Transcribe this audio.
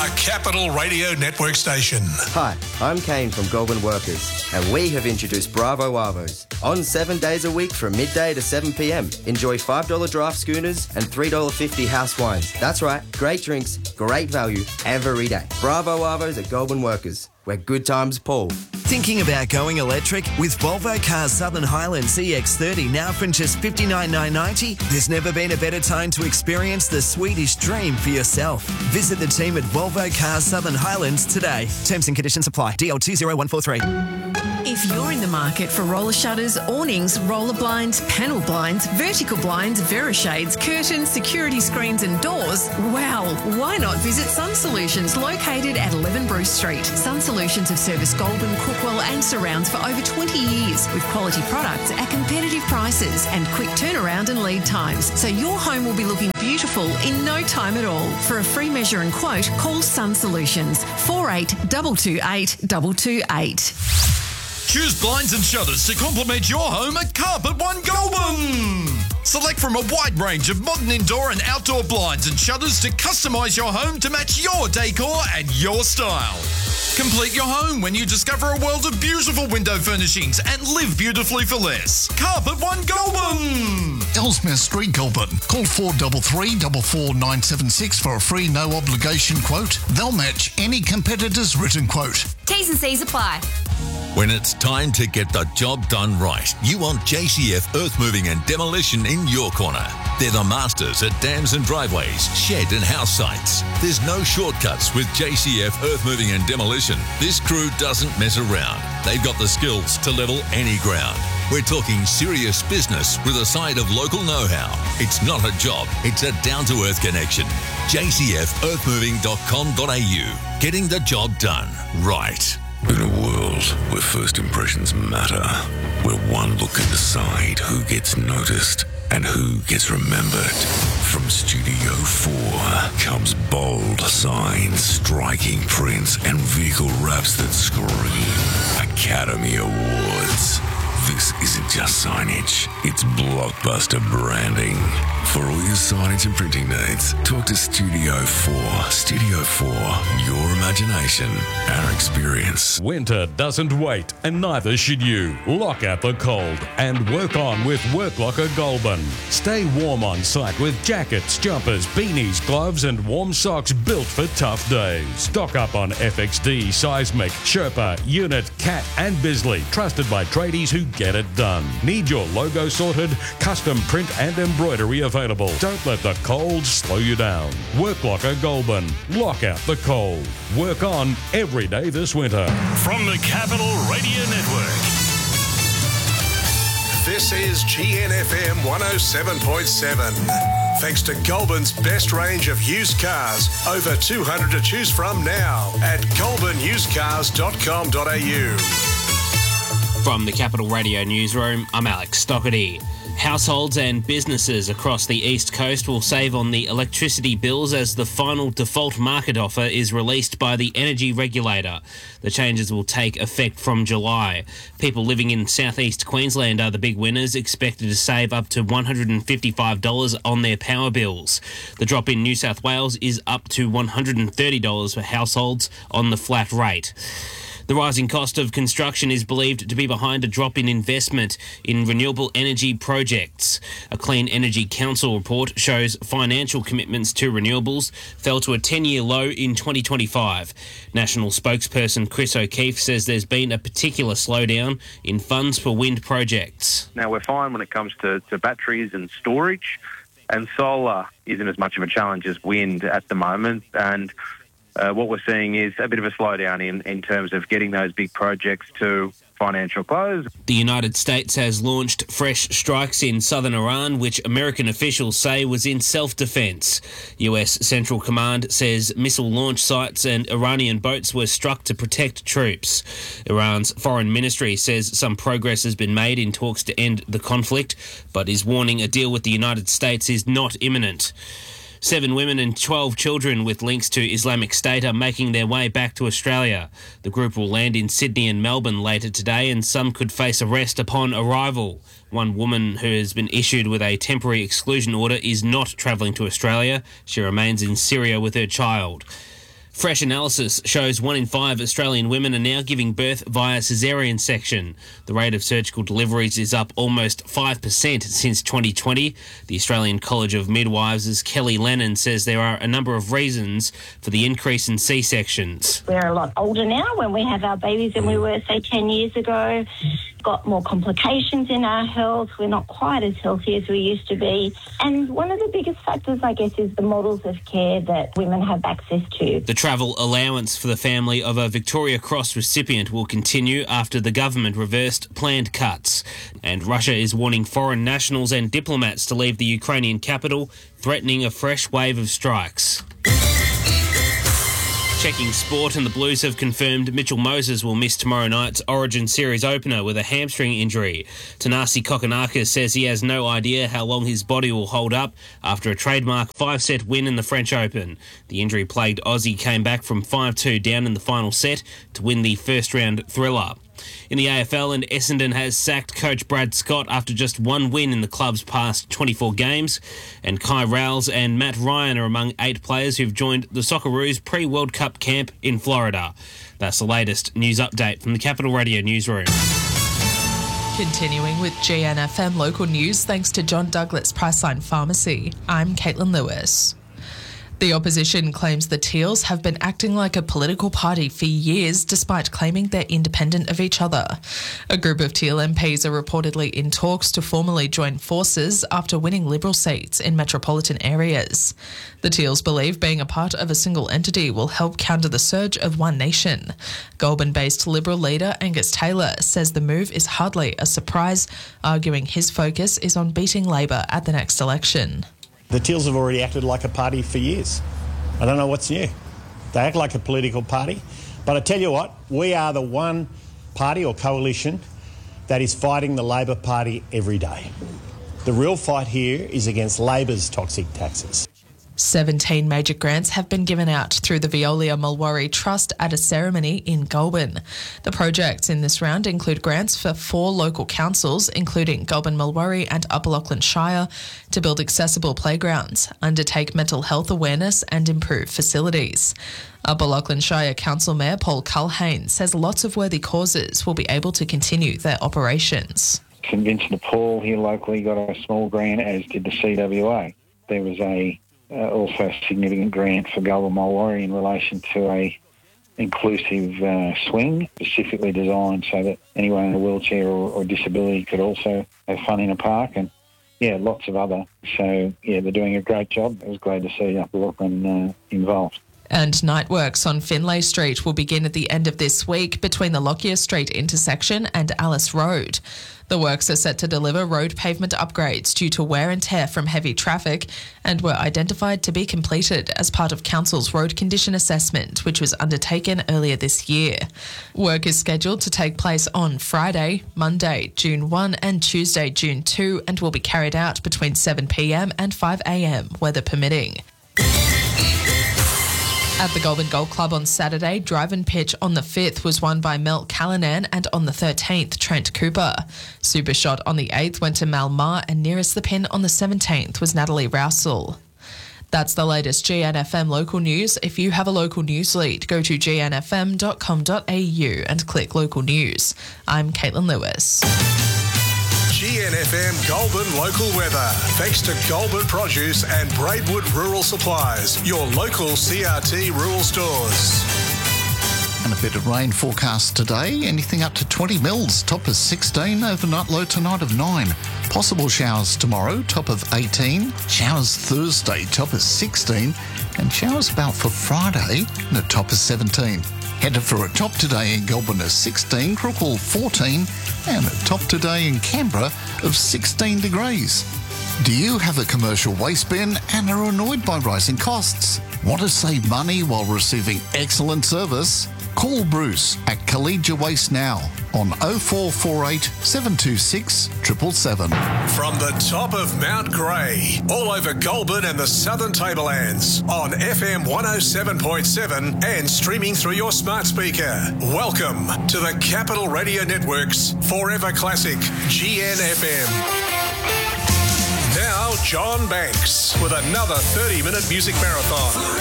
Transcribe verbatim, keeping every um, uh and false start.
a Capital Radio Network station. Hi, I'm Kane from Goulburn Workers, and we have introduced Bravo Arvos. On seven days a week from midday to seven p m. Enjoy five dollars draft schooners and three dollars fifty house wines. That's right, great drinks, great value every day. Bravo Arvos at Goulburn Workers, where good times pull. Thinking about going electric? With Volvo Cars Southern Highlands E X thirty now from just fifty-nine thousand nine hundred ninety, there's never been a better time to experience the Swedish dream for yourself. Visit the team at Volvo Cars Southern Highlands today. Terms and conditions apply. D L two zero one four three. If you're in the market for roller shutters, awnings, roller blinds, panel blinds, vertical blinds, Verishades, curtains, security screens and doors, well, why not visit Sun Solutions, located at eleven Bruce Street. Sun Solutions have serviced Goulburn, Crookwell and surrounds for over twenty years with quality products at competitive prices and quick turnaround and lead times. So your home will be looking beautiful in no time at all. For a free measure and quote, call Sun Solutions, four eight two two eight two two eight. Choose blinds and shutters to complement your home at Carpet One Goulburn. Select from a wide range of modern indoor and outdoor blinds and shutters to customise your home to match your decor and your style. Complete your home when you discover a world of beautiful window furnishings and live beautifully for less. Carpet One Goulburn. Ellesmere Street, Goulburn. Call four three three, four four nine seven six for a free no obligation quote. They'll match any competitor's written quote. T's and C's apply. When it's time to get the job done right, you want J C F Earth Moving and Demolition in your corner. They're the masters at dams and driveways, shed and house sites. There's no shortcuts with J C F Earth Moving and Demolition. This crew doesn't mess around. They've got the skills to level any ground. We're talking serious business with a side of local know-how. It's not a job, it's a down-to-earth connection. J C F earth moving dot com dot a u. Getting the job done right. In a world where first impressions matter, where one look can decide who gets noticed and who gets remembered, from Studio four comes bold signs, striking prints, and vehicle wraps that scream Academy Awards. This isn't just signage, it's blockbuster branding. For all your signage and printing needs, talk to Studio four. Studio four, your imagination, our experience. Winter doesn't wait, and neither should you. Lock out the cold and work on with Work Locker Goulburn. Stay warm on site with jackets, jumpers, beanies, gloves, and warm socks built for tough days. Stock up on F X D, Seismic, Sherpa, Unit, Cat, and Bisley, trusted by tradies who get it done. Need your logo sorted? Custom print and embroidery available. Don't let the cold slow you down. Work Locker Goulburn. Lock out the cold. Work on every day this winter. From the Capital Radio Network, this is G N F M one oh seven point seven. Thanks to Goulburn's best range of used cars. Over two hundred to choose from now at goulburn used cars dot com dot a u. From the Capital Radio Newsroom, I'm Alex Stockerty. Households and businesses across the East Coast will save on the electricity bills as the final default market offer is released by the energy regulator. The changes will take effect from July. People living in southeast Queensland are the big winners, expected to save up to one hundred fifty-five dollars on their power bills. The drop in New South Wales is up to one hundred thirty dollars for households on the flat rate. The rising cost of construction is believed to be behind a drop in investment in renewable energy projects. A Clean Energy Council report shows financial commitments to renewables fell to a ten-year low in twenty twenty-five. National spokesperson Chris O'Keefe says there's been a particular slowdown in funds for wind projects. Now, we're fine when it comes to, to batteries and storage, and solar isn't as much of a challenge as wind at the moment, and Uh, what we're seeing is a bit of a slowdown in, in terms of getting those big projects to financial close. The United States has launched fresh strikes in southern Iran, which American officials say was in self-defense. U S Central Command says missile launch sites and Iranian boats were struck to protect troops. Iran's foreign ministry says some progress has been made in talks to end the conflict, but is warning a deal with the United States is not imminent. Seven women and twelve children with links to Islamic State are making their way back to Australia. The group will land in Sydney and Melbourne later today, and some could face arrest upon arrival. One woman who has been issued with a temporary exclusion order is not travelling to Australia. She remains in Syria with her child. Fresh analysis shows one in five Australian women are now giving birth via caesarean section. The rate of surgical deliveries is up almost five percent since twenty twenty. The Australian College of Midwives' Kelly Lennon says there are a number of reasons for the increase in C-sections. We're a lot older now when we have our babies than we were, say, ten years ago. Got more complications in our health. We're not quite as healthy as we used to be. And one of the biggest factors, I guess, is the models of care that women have access to. The travel allowance for the family of a Victoria Cross recipient will continue after the government reversed planned cuts. And Russia is warning foreign nationals and diplomats to leave the Ukrainian capital, threatening a fresh wave of strikes. Checking sport, and the Blues have confirmed Mitchell Moses will miss tomorrow night's Origin Series opener with a hamstring injury. Tanasi Kokonakis says he has no idea how long his body will hold up after a trademark five-set win in the French Open. The injury-plagued Aussie came back from five two down in the final set to win the first-round thriller. In the A F L, and Essendon has sacked coach Brad Scott after just one win in the club's past twenty-four games. And Kai Rowles and Matt Ryan are among eight players who've joined the Socceroos pre-World Cup camp in Florida. That's the latest news update from the Capital Radio newsroom. Continuing with G N F M local news, thanks to John Douglas Priceline Pharmacy. I'm Caitlin Lewis. The opposition claims the Teals have been acting like a political party for years, despite claiming they're independent of each other. A group of Teal M Ps are reportedly in talks to formally join forces after winning Liberal seats in metropolitan areas. The Teals believe being a part of a single entity will help counter the surge of One Nation. Goulburn-based Liberal leader Angus Taylor says the move is hardly a surprise, arguing his focus is on beating Labor at the next election. The Teals have already acted like a party for years. I don't know what's new. They act like a political party. But I tell you what, we are the one party or coalition that is fighting the Labor Party every day. The real fight here is against Labor's toxic taxes. seventeen major grants have been given out through the Veolia Mulwaree Trust at a ceremony in Goulburn. The projects in this round include grants for four local councils, including Goulburn Mulwaree and Upper Lachlan Shire, to build accessible playgrounds, undertake mental health awareness and improve facilities. Upper Lachlan Shire Council Mayor Paul Culhane says lots of worthy causes will be able to continue their operations. St Vincent de Paul here locally got a small grant, as did the C W A. There was a Uh, also a significant grant for Goulburn Mulwaree in relation to a inclusive uh, swing, specifically designed so that anyone in a wheelchair or, or disability could also have fun in a park, and yeah, lots of other. So yeah, they're doing a great job. It was glad to see Upper Lachlan uh, involved. And night works on Finlay Street will begin at the end of this week between the Lockyer Street intersection and Alice Road. The works are set to deliver road pavement upgrades due to wear and tear from heavy traffic and were identified to be completed as part of Council's road condition assessment, which was undertaken earlier this year. Work is scheduled to take place on Friday, Monday, June first and Tuesday, June second, and will be carried out between seven p m and five a m, weather permitting. At the Goulburn Golf Club on Saturday, drive and pitch on the fifth was won by Mel Callanan, and on the thirteenth, Trent Cooper. Super shot on the eighth went to Mal Ma, and nearest the pin on the seventeenth was Natalie Rousel. That's the latest G N F M local news. If you have a local news lead, go to g n f m dot com dot a u and click local news. I'm Caitlin Lewis. G N F M Goulburn local weather. Thanks to Goulburn Produce and Braidwood Rural Supplies, your local C R T rural stores. And a bit of rain forecast today, anything up to twenty mils, top of sixteen, overnight low tonight of nine. Possible showers tomorrow, top of eighteen. Showers Thursday, top of sixteen. And showers about for Friday, and a top of seventeen. Headed for a top today in Goulburn of sixteen, Crookhall fourteen, and a top today in Canberra of sixteen degrees. Do you have a commercial waste bin and are annoyed by rising costs? Want to save money while receiving excellent service? Call Bruce at Collegia Waste now on oh four four eight, seven two six, seven seven seven. From the top of Mount Grey, all over Goulburn and the Southern Tablelands, on F M one oh seven point seven and streaming through your smart speaker. Welcome to the Capital Radio Network's Forever Classic G N F M. Now, John Banks with another thirty-minute music marathon.